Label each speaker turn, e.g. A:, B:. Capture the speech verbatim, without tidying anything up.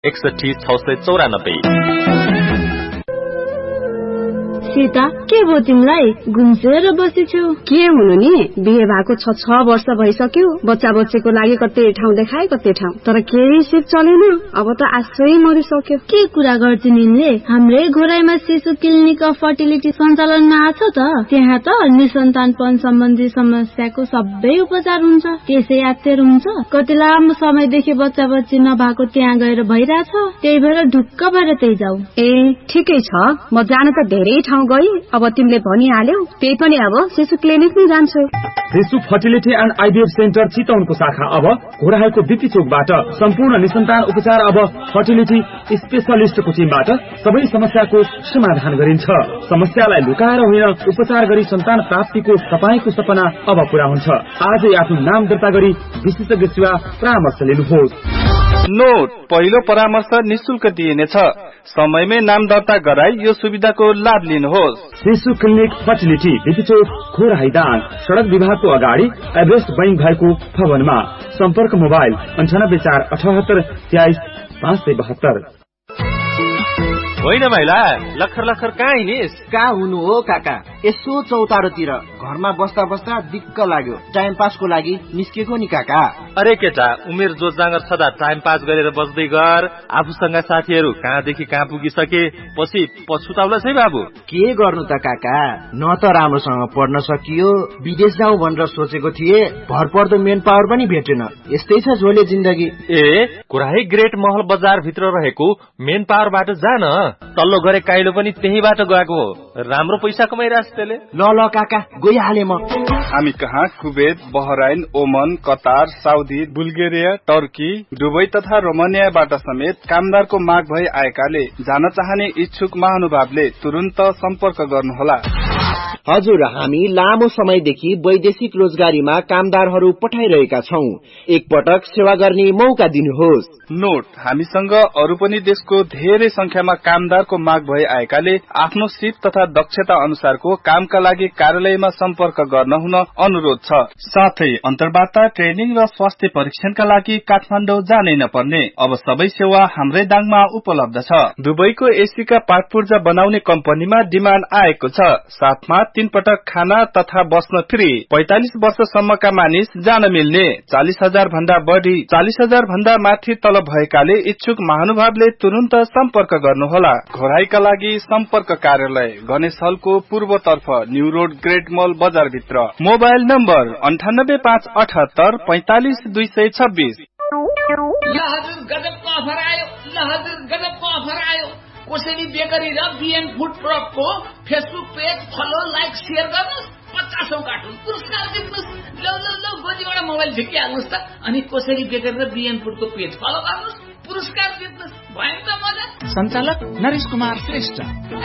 A: एकसठी छ सय चौरानब्बे।
B: सीता के भयो तिमीलाई गुम्सेर बसिछौ?
C: के हुनु नि, बिहे भएको छ छ वर्ष भइसक्यो। बच्चा बच्चीको लागि कतै ठाउँ देखाए कतै ठाउँ, तर केही सिप चलेन। अब त आश्रय मरिसक्यो।
B: के कुरा गर्छ निनले? हाम्रै घोराइमा शिशु क्लिनिक अफ फर्टिलिटी सञ्चालनमा आछ त। त्यहाँ त निसन्तानपन सम्बन्धी समस्याको सबै उपचार हुन्छ। त्यसै यात्तेर हुन्छ। कति लामो समयदेखि बच्चा बच्ची नभएको त्यहाँ गएर भइराछ। त्यही भएर ढुक्क भएर त्यही जाऊ।
C: ए ठिकै छ, म जान त धेरै ठाउँ गई। अब तिमीले भनिहाल्यौ, त्यही पनि अब शिशु क्लिनिक नै जान्छु।
D: शिशु फर्टिलिटी एन्ड आइभीएफ सेन्टर चितवनको शाखा अब घोराइको बिपी चोकबाट सम्पूर्ण निसन्तान उपचार अब फर्टिलिटी स्पेशलिस्टको टिमबाट सबै समस्याको समाधान गरिन्छ। समस्यालाई लुकाएर होइन, उपचार गरी सन्तान प्राप्तिको तपाईको सपना अब पूरा हुन्छ। आजै आफ्नो नाम दर्ता गरी विशेषज्ञ सेवा परामर्श लिनुहोस्।
E: नोट, पहिलो परामर्श निशुल्क दिइनेछ। समयमै नाम दर्ता गराई यो सुविधाको लाभ लिनुहोस्।
D: शिशु क्लिनिक फर्टिलिटी बिपी चोक घोराइदान सड़क विभागको अगाडि एभरेस्ट बैंक भएको भवनमा। सम्पर्क मोबाइल अन्ठानब्बे चार अठहत्तर तेइस पाँच सय बहत्तर।
A: होइन महिला, लखर लखर कहाँ हिँडिस?
F: कहाँ हुनु हो काका, यसो चौतारोतिर घरमा बस्दा बस्दा दिक्क लाग्यो। टाइम पासको लागि निस्केको नि काका।
A: अरे केटा, उमेर जोत जाँगर छदा टाइम पास गरेर बस्दै गर। आफूसँग साथीहरू कहाँदेखि कहाँ पुगिसके, पछि पछुताउला है बाबु।
F: के गर्नु त काका, न त राम्रोसँग पढ्न सकियो, विदेश जाउँ भनेर सोचेको थिए, भरपर्दो मेन पावर पनि भेटेन। यस्तै छ झोले जिन्दगी।
A: ए कुराही ग्रेट महल बजार भित्र रहेको मेन पावरबाट जान। तल्लो गरे काइलो पनि त्यहीबाट गएको हो। राम्रो पैसा कमाइरहेछ त्यसले।
F: ल ल काका, गइहाले म।
E: हामी कहाँ कुवेत, बहराइन, ओमन, Qatar, Saudi, Bulgaria, Turkey, Dubai तथा रोमानियाबाट समेत कामदारको माग भई आएकाले जान चाहने इच्छुक महानुभावले तुरुन्त सम्पर्क गर्नुहोला।
F: हजुर, हामी लामो समयदेखि वैदेशिक रोजगारीमा कामदारहरू पठाइरहेका छौं। एकपटक सेवा गर्ने मौका दिनुहोस्।
E: नोट, हामीसँग अरू पनि देशको धेरै संख्यामा कामदारको माग भई आएकाले आफ्नो सिप तथा दक्षता अनुसारको कामका लागि कार्यालयमा सम्पर्क गर्न हुन अनुरोध छ। साथै अन्तर्वार्ता, ट्रेनिङ र स्वास्थ्य परीक्षणका लागि काठमाडौँ जानै नपर्ने अब सबै सेवा हाम्रै दाङमा उपलब्ध छ। दुबईको एसीका पार्ट पूर्जा बनाउने कम्पनीमा डिमान्ड आएको छ। साथमा तीन पटक खाना तथा बस्न फ्री। पैंतालिस वर्षसम्मका मानिस जान मिल्ने। चालिस हजार भन्दा बढ़ी चालिस हजार भन्दा माथि तलब भएकाले इच्छुक महानुभावले तुरुन्त सम्पर्क गर्नुहोला। घोराइका लागि सम्पर्क कार्यालय गणेश हलको पूर्वतर्फ न्यू रोड ग्रेट मल बजार भित्र। मोबाइल नम्बर अन्ठानब्बे पाँच अठहत्तर पैंतालिस दुई सय छब्बीस।
G: गजबको अफर आयो, ल हजुर गजबको अफर आयो। कोसेली बेकरी र बिएन food ट्रकको Facebook page follow, like, share गर्नुहोस्। पचासौं कार्टुन पुरस्कार जित्नुहोस्। ल ल ल गोजीबाट मोबाइल झिकिहाल्नुहोस् त। अनि कोसेली बेकरी र बिएन फुडको पेज फलो गर्नुहोस्, पुरस्कार जित्नुहोस्। भयो त मजा।
H: सञ्चालक नरेश कुमार श्रेष्ठ।